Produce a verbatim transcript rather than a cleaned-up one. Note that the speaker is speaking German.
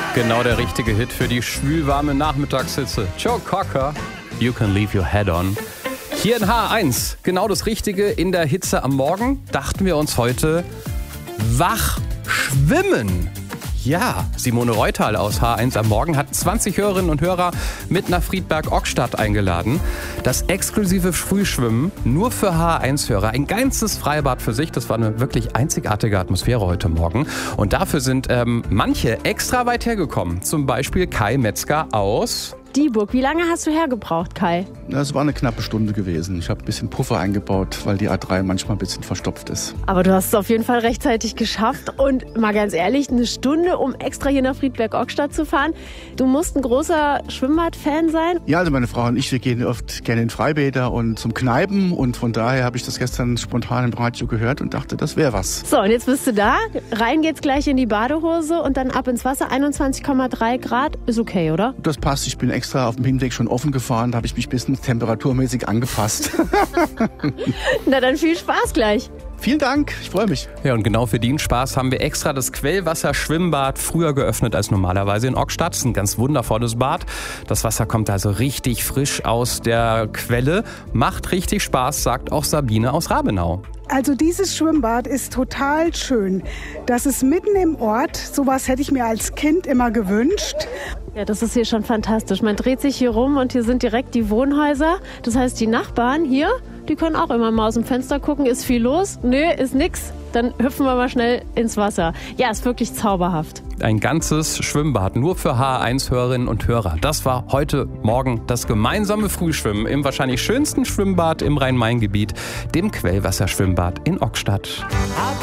Genau der richtige Hit für die schwülwarme Nachmittagshitze. Joe Cocker, You Can Leave Your Head On. Hier in H eins, genau das Richtige in der Hitze am Morgen, dachten wir uns heute, wach schwimmen. Ja, Simone Reutal aus H eins am Morgen hat zwanzig Hörerinnen und Hörer mit nach Friedberg-Ockstadt eingeladen. Das exklusive Frühschwimmen nur für H eins-Hörer. Ein ganzes Freibad für sich. Das war eine wirklich einzigartige Atmosphäre heute Morgen. Und dafür sind ähm, manche extra weit hergekommen. Zum Beispiel Kai Metzger aus Dieburg. Wie lange hast du hergebraucht, Kai? Es war eine knappe Stunde gewesen. Ich habe ein bisschen Puffer eingebaut, weil die A drei manchmal ein bisschen verstopft ist. Aber du hast es auf jeden Fall rechtzeitig geschafft. Und mal ganz ehrlich, eine Stunde, um extra hier nach Friedberg-Ockstadt zu fahren. Du musst ein großer Schwimmbad-Fan sein. Ja, also meine Frau und ich, wir gehen oft gerne in Freibäder und zum Kneipen. Und von daher habe ich das gestern spontan im Radio gehört und dachte, das wäre was. So, und jetzt bist du da. Rein geht's gleich in die Badehose und dann ab ins Wasser. einundzwanzig Komma drei Grad ist okay, oder? Das passt. Ich bin extra auf dem Hinweg schon offen gefahren. Da habe ich mich ein bisschen temperaturmäßig angepasst. Na dann viel Spaß gleich. Vielen Dank, ich freue mich. Ja, und genau für den Spaß haben wir extra das Quellwasser-Schwimmbad früher geöffnet als normalerweise in Ockstadt. Das ist ein ganz wundervolles Bad. Das Wasser kommt also richtig frisch aus der Quelle. Macht richtig Spaß, sagt auch Sabine aus Rabenau. Also dieses Schwimmbad ist total schön. Das ist mitten im Ort. Sowas hätte ich mir als Kind immer gewünscht. Ja, das ist hier schon fantastisch. Man dreht sich hier rum und hier sind direkt die Wohnhäuser. Das heißt, die Nachbarn hier, die können auch immer mal aus dem Fenster gucken. Ist viel los? Nö, ist nix. Dann hüpfen wir mal schnell ins Wasser. Ja, ist wirklich zauberhaft. Ein ganzes Schwimmbad nur für H eins-Hörerinnen und Hörer. Das war heute Morgen das gemeinsame Frühschwimmen im wahrscheinlich schönsten Schwimmbad im Rhein-Main-Gebiet, dem Quellwasserschwimmbad in Ockstadt.